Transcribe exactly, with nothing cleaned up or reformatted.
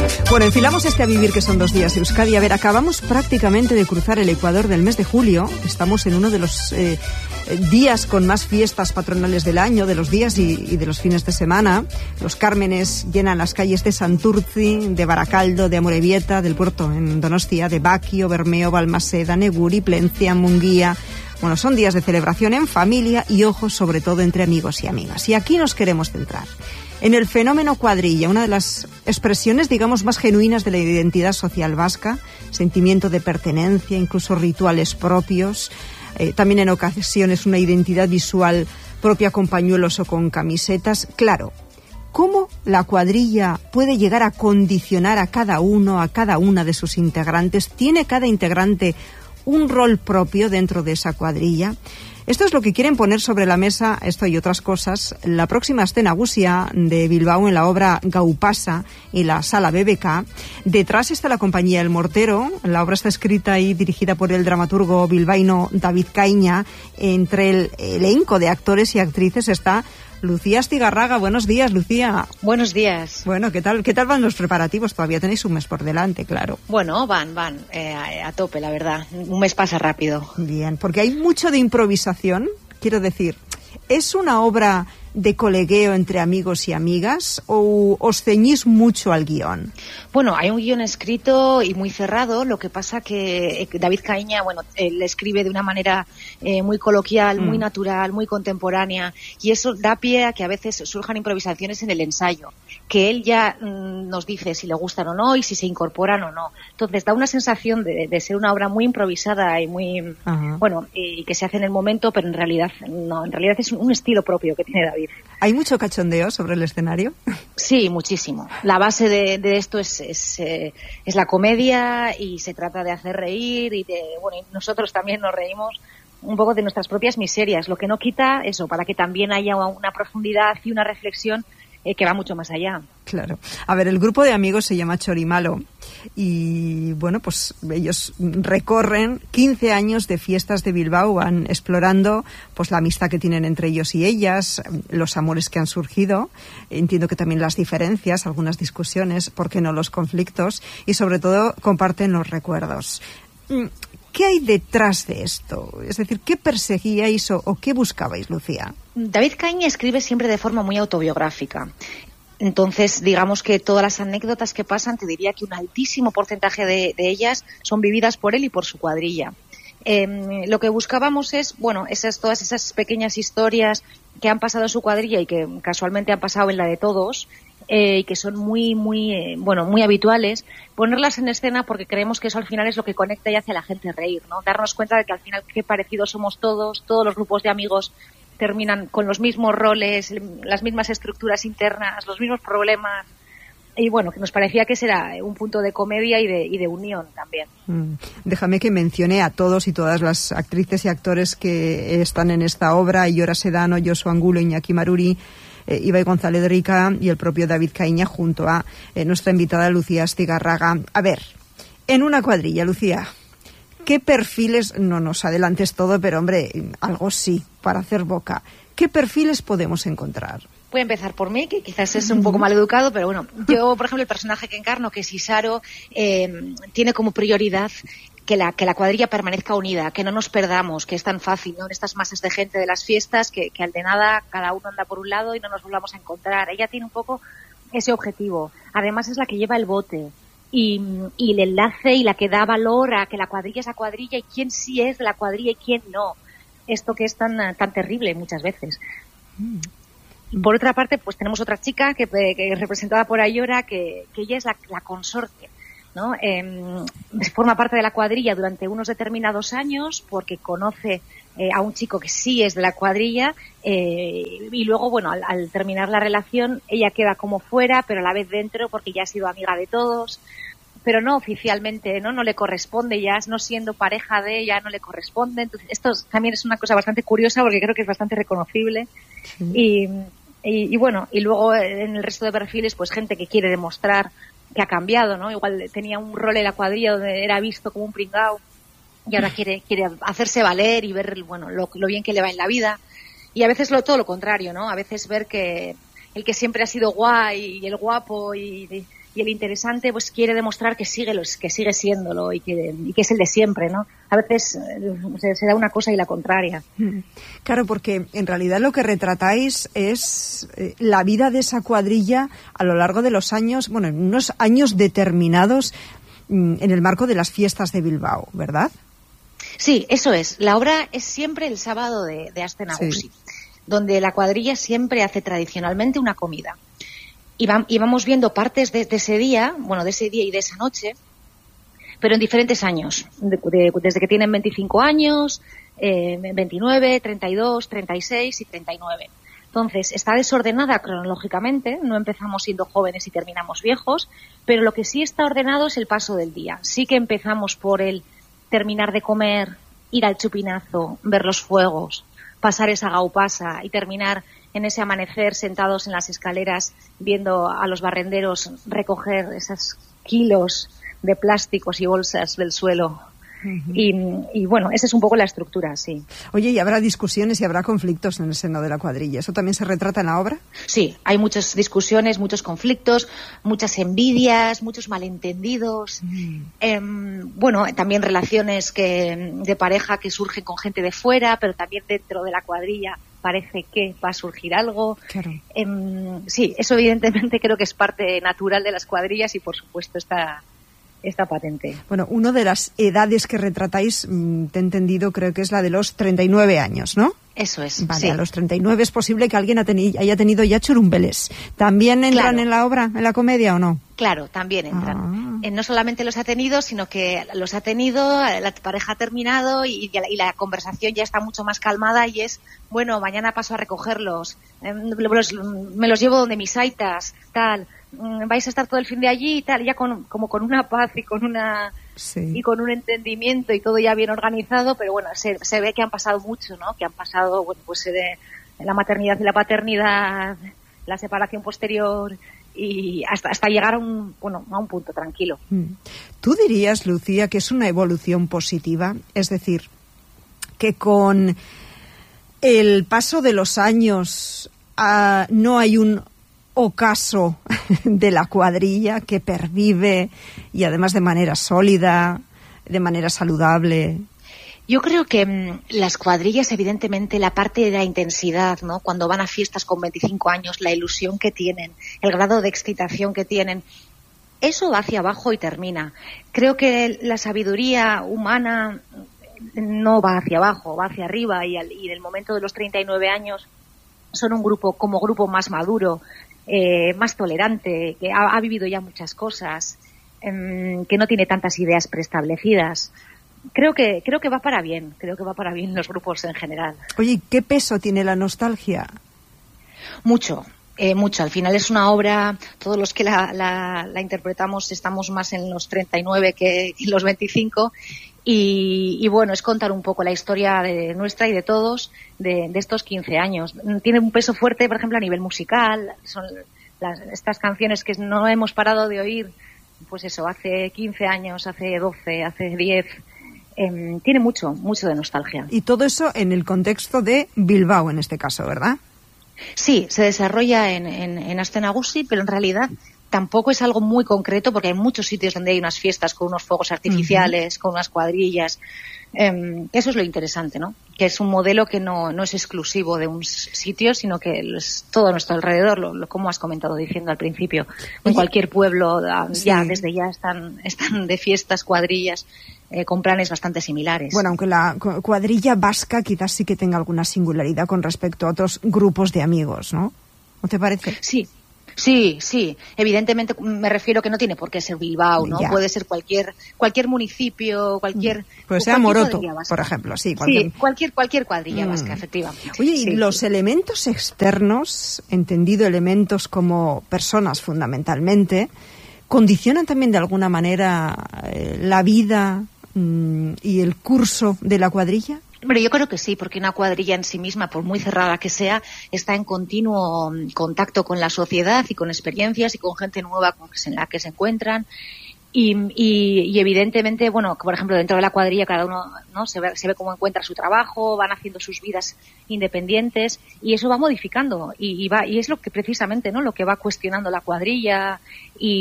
Bueno, enfilamos este a vivir que son dos días de Euskadi. A ver, acabamos prácticamente de cruzar el ecuador del mes de julio. Estamos en uno de los eh, días con más fiestas patronales del año, de los días y, y de los fines de semana. Los cármenes llenan las calles de Santurtzi, de Baracaldo, de Amorebieta, del puerto en Donostia, de Baquio, Bermeo, Balmaseda, Neguri, Plencia, Munguía. Bueno, son días de celebración en familia y, ojo, sobre todo entre amigos y amigas. Y aquí nos queremos centrar en el fenómeno cuadrilla, una de las expresiones, digamos, más genuinas de la identidad social vasca, sentimiento de pertenencia, incluso rituales propios, eh, también en ocasiones una identidad visual propia con pañuelos o con camisetas. Claro, ¿cómo la cuadrilla puede llegar a condicionar a cada uno, a cada una de sus integrantes? ¿Tiene cada integrante un rol propio dentro de esa cuadrilla? Esto es lo que quieren poner sobre la mesa, esto y otras cosas, la próxima escena gusia de Bilbao en la obra Gaupasa y la Sala B B K. Detrás está la compañía El Mortero. La obra está escrita y dirigida por el dramaturgo bilbaíno David Caíña. Entre el elenco de actores y actrices está Lucía Astigarraga. Buenos días, Lucía. Buenos días. Bueno, ¿qué tal, qué tal van los preparativos? Todavía tenéis un mes por delante, claro. Bueno, van, van, eh, a tope, la verdad. Un mes pasa rápido. Bien, porque hay mucho de improvisación, quiero decir. ¿Es una obra de colegueo entre amigos y amigas o os ceñís mucho al guión? Bueno, hay un guión escrito y muy cerrado. Lo que pasa que David Caíña, bueno, él escribe de una manera eh, muy coloquial, mm. muy natural, muy contemporánea, y eso da pie a que a veces surjan improvisaciones en el ensayo, que él ya mm, nos dice si le gustan o no y si se incorporan o no. Entonces da una sensación de, de ser una obra muy improvisada y muy, Ajá. bueno, y que se hace en el momento, pero en realidad no, en realidad es un estilo propio que tiene David. ¿Hay mucho cachondeo sobre el escenario? Sí, muchísimo. La base de, de esto es, es, eh, es la comedia, y se trata de hacer reír y de, bueno, y nosotros también nos reímos un poco de nuestras propias miserias, lo que no quita eso, para que también haya una profundidad y una reflexión eh, que va mucho más allá. Claro. A ver, el grupo de amigos se llama Chorimalo y, bueno, pues ellos recorren quince años de fiestas de Bilbao, van explorando pues la amistad que tienen entre ellos y ellas, los amores que han surgido, entiendo que también las diferencias, algunas discusiones, ¿por qué no los conflictos? Y sobre todo comparten los recuerdos. ¿Qué hay detrás de esto? Es decir, ¿qué perseguíais o, o qué buscabais, Lucía? David Caíña escribe siempre de forma muy autobiográfica. Entonces, digamos que todas las anécdotas que pasan, te diría que un altísimo porcentaje de, de ellas son vividas por él y por su cuadrilla. Eh, lo que buscábamos es, bueno, esas todas esas pequeñas historias que han pasado en su cuadrilla y que casualmente han pasado en la de todos, eh, y que son muy, muy, eh, bueno, muy habituales, ponerlas en escena porque creemos que eso al final es lo que conecta y hace a la gente reír, ¿no? Darnos cuenta de que al final qué parecidos somos todos, todos los grupos de amigos terminan con los mismos roles, las mismas estructuras internas, los mismos problemas. Y bueno, que nos parecía que ese era un punto de comedia y de, y de unión también. Mm. Déjame que mencione a todos y todas las actrices y actores que están en esta obra: Iora Sedano, Josu Angulo, Iñaki Maruri, eh, Ibai González Rica y el propio David Caíña, junto a eh, nuestra invitada Lucía Astigarraga. A ver, en una cuadrilla, Lucía, ¿qué perfiles, no nos adelantes todo, pero hombre, algo sí, para hacer boca, ¿qué perfiles podemos encontrar? Voy a empezar por mí, que quizás es un poco mal educado, pero bueno, yo, por ejemplo, el personaje que encarno, que es Isaro, eh, tiene como prioridad que la, que la cuadrilla permanezca unida, que no nos perdamos, que es tan fácil, ¿no?, en estas masas de gente de las fiestas, que, que al de nada cada uno anda por un lado y no nos volvamos a encontrar. Ella tiene un poco ese objetivo. Además es la que lleva el bote y, y el enlace y la que da valor a que la cuadrilla es la cuadrilla y quién sí es de la cuadrilla y quién no. Esto que es tan, tan terrible muchas veces. Mm. Por otra parte, pues tenemos otra chica que, que es representada por Ayora, que, que ella es la, la consorte, ¿no? Eh, forma parte de la cuadrilla durante unos determinados años porque conoce eh, a un chico que sí es de la cuadrilla, eh, y luego, bueno, al, al terminar la relación, ella queda como fuera, pero a la vez dentro porque ya ha sido amiga de todos, pero no oficialmente, ¿no? No le corresponde ya, no siendo pareja de ella, no le corresponde. Entonces, esto también es una cosa bastante curiosa porque creo que es bastante reconocible. Sí. Y, y, y bueno, y luego en el resto de perfiles, pues gente que quiere demostrar que ha cambiado, ¿no? Igual tenía un rol en la cuadrilla donde era visto como un pringao y ahora quiere, quiere hacerse valer y ver, bueno, lo, lo bien que le va en la vida. Y a veces lo, todo lo contrario, ¿no? A veces ver que el que siempre ha sido guay y el guapo y, y el interesante pues quiere demostrar que sigue los, que sigue siéndolo y que, y que es el de siempre, ¿no? A veces eh, se, se da una cosa y la contraria. Claro, porque en realidad lo que retratáis es eh, la vida de esa cuadrilla a lo largo de los años, bueno, en unos años determinados mm, en el marco de las fiestas de Bilbao, ¿verdad? Sí, eso es. La obra es siempre el sábado de, de Aste Nagusi, sí, donde la cuadrilla siempre hace tradicionalmente una comida. Y, va, y vamos viendo partes de, de ese día, bueno, de ese día y de esa noche, pero en diferentes años, de, de, desde que tienen veinticinco años, eh, veintinueve, treinta y dos, treinta y seis y treinta y nueve. Entonces, está desordenada cronológicamente, no empezamos siendo jóvenes y terminamos viejos, pero lo que sí está ordenado es el paso del día. Sí que empezamos por el terminar de comer, ir al chupinazo, ver los fuegos, pasar esa gaupasa y terminar en ese amanecer sentados en las escaleras viendo a los barrenderos recoger esos kilos de plásticos y bolsas del suelo. Uh-huh. Y, y bueno, esa es un poco la estructura, sí. Oye, ¿y habrá discusiones y habrá conflictos en el seno de la cuadrilla? ¿Eso también se retrata en la obra? Sí, hay muchas discusiones, muchos conflictos, muchas envidias, muchos malentendidos. Uh-huh. Eh, bueno, también relaciones que, de pareja que surgen con gente de fuera, pero también dentro de la cuadrilla parece que va a surgir algo. Claro. Eh, sí, eso evidentemente creo que es parte natural de las cuadrillas y por supuesto está... Está patente. Bueno, una de las edades que retratáis, te he entendido, creo que es la de los treinta y nueve años, ¿no? Eso es, vale, sí. A los treinta y nueve es posible que alguien haya tenido ya churumbeles. ¿También entran claro. en la obra, en la comedia o no? Claro, también entran. Ah. Eh, no solamente los ha tenido, sino que los ha tenido, la pareja ha terminado y, y la conversación ya está mucho más calmada y es, bueno, mañana paso a recogerlos, eh, los, me los llevo donde mis aitas, tal... vais a estar todo el fin de allí y tal, ya con, como con una paz y con una sí. y con un entendimiento y todo ya bien organizado, pero bueno, se, se ve que han pasado mucho, ¿no? Que han pasado, bueno, pues de la maternidad y la paternidad, la separación posterior y hasta hasta llegar a un, bueno, a un punto tranquilo. ¿Tú dirías, Lucía, que es una evolución positiva? Es decir, que con el paso de los años uh, no hay un ocaso de la cuadrilla que pervive y además de manera sólida, de manera saludable. Yo creo que mmm, las cuadrillas, evidentemente, la parte de la intensidad, ¿no? Cuando van a fiestas con veinticinco años, la ilusión que tienen, el grado de excitación que tienen, eso va hacia abajo y termina. Creo que la sabiduría humana no va hacia abajo, va hacia arriba y, al, y en el momento de los treinta y nueve años son un grupo, como grupo más maduro, Eh, más tolerante, que ha, ha vivido ya muchas cosas, eh, que no tiene tantas ideas preestablecidas. Creo que creo que va para bien, creo que va para bien los grupos en general. Oye, ¿qué peso tiene la nostalgia? Mucho, eh, mucho. Al final es una obra, todos los que la, la, la interpretamos estamos más en los treinta y nueve que en los veinticinco. Y, y bueno, es contar un poco la historia de nuestra y de todos de, de estos quince años. Tiene un peso fuerte, por ejemplo, a nivel musical. Son las, estas canciones que no hemos parado de oír, pues eso, hace quince años, hace doce, hace diez. Eh, tiene mucho, mucho de nostalgia. Y todo eso en el contexto de Bilbao, en este caso, ¿verdad? Sí, se desarrolla en, en, en Aste Nagusi, pero en realidad tampoco es algo muy concreto porque hay muchos sitios donde hay unas fiestas con unos fuegos artificiales, uh-huh. con unas cuadrillas. Eh, eso es lo interesante, ¿no? Que es un modelo que no, no es exclusivo de un sitio, sino que es todo a nuestro alrededor, lo, lo, como has comentado diciendo al principio. En cualquier pueblo sí. ya desde ya están, están de fiestas, cuadrillas, eh, con planes bastante similares. Bueno, aunque la cuadrilla vasca quizás sí que tenga alguna singularidad con respecto a otros grupos de amigos, ¿no? ¿No te parece? Sí. Sí, sí. Evidentemente me refiero que no tiene por qué ser Bilbao, ¿no? Ya. Puede ser cualquier cualquier municipio, cualquier... Puede ser Amoroto, por ejemplo, sí. Cualquier... Sí, cualquier, cualquier cuadrilla mm. vasca, efectivamente. Oye, ¿y sí, los sí. elementos externos, entendido elementos como personas fundamentalmente, condicionan también de alguna manera eh, la vida mm, y el curso de la cuadrilla? Hombre, yo creo que sí, porque una cuadrilla en sí misma, por muy cerrada que sea, está en continuo contacto con la sociedad y con experiencias y con gente nueva en la que se encuentran. Y, y, y evidentemente, bueno, por ejemplo, dentro de la cuadrilla cada uno no se ve, se ve cómo encuentra su trabajo, van haciendo sus vidas independientes y eso va modificando y, y va y es lo que precisamente, ¿no? Lo que va cuestionando la cuadrilla y